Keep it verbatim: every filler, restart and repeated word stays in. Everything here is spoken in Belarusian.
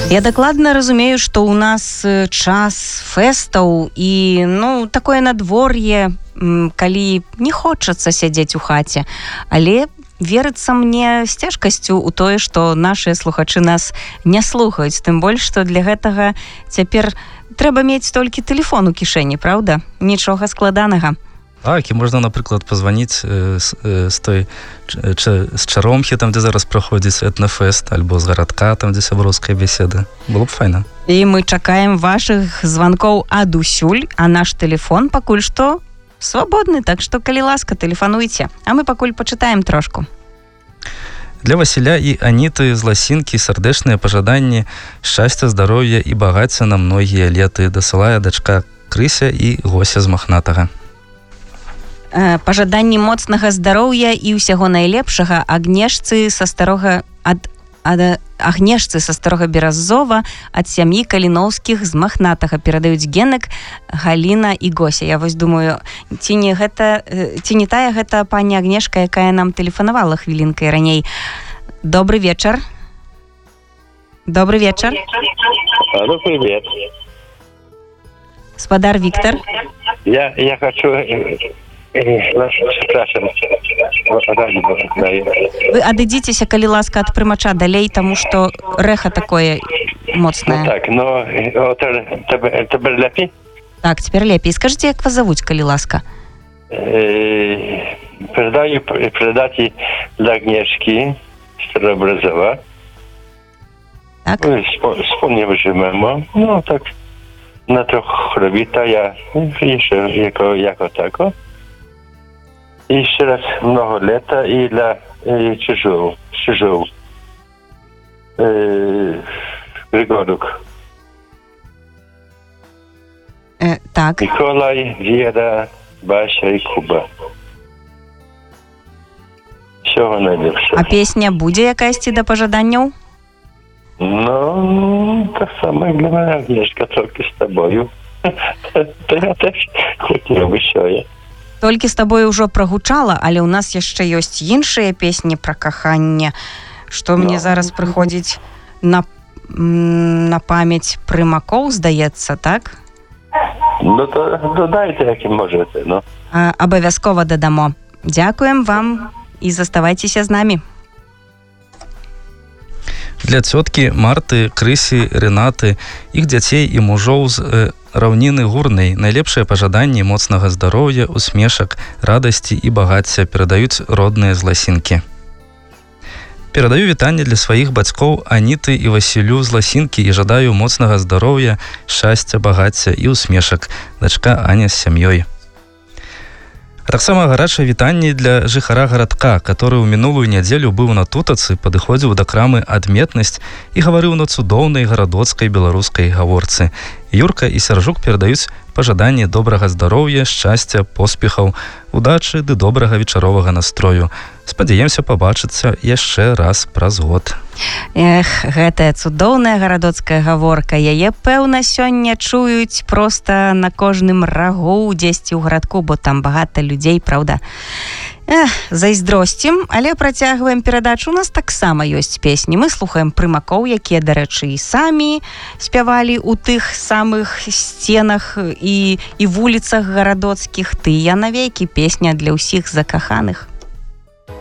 Я дакладна разумею, што ў нас час фэстаў і ну такое надвор'е, калі не хочацца сядзець у хаце, але верыцца мне з цяжкасцю ў тое, што нашыя слухачы нас не слухаюць, тым больш, што для гэтага цяпер трэба мець толькі тэлефон у кішэні, праўда? Нічога складанага. Так, і можна, напрыклад, пазваніць э, з, э, з той ч, з Чаромхі, там, дзе зараз праходзіць этнафест, альбо з гарадка, там, дзе сяброўская беседа. Было б файна. І мы чакаем вашых званкоў адусюль, а наш тэлефон пакуль што свабодны, так што, калі ласка, тэлефануйце. А мы пакуль пачытаем трошку. Для Васіля і Аніты з Ласінкі сардэчныя пажаданні шчасця, здароўя і багацця на многія леты дасылае дачка Крыся і Гося з Махнатага. Пажаданні моцнага здароўя і ўсяго найлепшага Агнешцы са старога ад, ад Агнешцы са старога Беразова ад сям'і Каліноўскіх з Махнатага перадаюць Генак, Галіна і Гося. Я вось думаю, ці не гэта ці не тая гэта пані Агнешка, якая нам тэлефанавала хвілінкай раней. Добрый вечар. Добрый вечар. Алло, привет. Спадар Віктор. Я я хочу Вы адыдзіцеся, калі ласка, ад прымача далей, таму што рэха такое моцнае. Ну, так, но цяпер лепей? Так, цяпер лепей. Скажыце, як вас завуць, калі ласка? Передаю передачі для Агнешки Старобразова. Так. Wspólnie wyżyjemy. No tak na to chorobita ja jeszcze jako, jako tako. I jeszcze raz mnogo lata i dla Czyżów, Czyżów, Grygoruk. E, tak. Mikołaj, Wiera, Basia i Kuba. Всього найlepsze. А песня будзе якасьці да пажаданняў? No, tak samo jak dla mnie Agnieszka, tylko z tobою. To ja też chutniłby się. Толькі з табою ўжо прагучала, але ў нас яшчэ ёсць іншыя песні пра каханне, што мне зараз прыходзіць на, на памяць Прымакоў, здаецца, так? Ну, то додайте, яким можете, ну. А, абавязкова дадамо. Дзякуем вам і заставайцеся з намі. Для цёткі Марты, Крысі, Рэнаты, іх дзяцей і мужоў з э, раўніны гурнай найлепшыя пажаданні моцнага здароўя, усмешак, радасці і багацця перадаюць родныя з Ласінкі. Перадаю вітанне для сваіх бацькоў Аніты і Васілю з Ласінкі і жадаю моцнага здароўя, шчасця, багацця і усмешак. Дачка Аня з сям'ёй. Таксама гарачае вітанне для жыхара гарадка, который ў мінулую нядзелю быў на тутацы, падыходзіў да крамы «Адметнасць» і гаварыў на цудоўнай гарадоцкай беларускай гаворцы. Юрка і Сяржук перадаюць пажаданні добрага здароўя, шчасця, поспехаў, удачы ды добрага вечаровага настрою. Спадзяемся пабачыцца яшчэ раз праз год. Эх, гэтая цудоўная гарадоцкая гаворка. Яе, пэўна, сёння чуюць проста на кожным рагу дзесьці ў гарадку, бо там багата людзей, праўда? Эх, зайздросцім, але працягваем перадачу. У нас таксама ёсць песні. Мы слухаем Прымакоў, якія, дарэчы, і самі спявалі ў тых самых сценах і, і вуліцах гарадоцкіх. Тыя навекі, песня для ўсіх закаханых.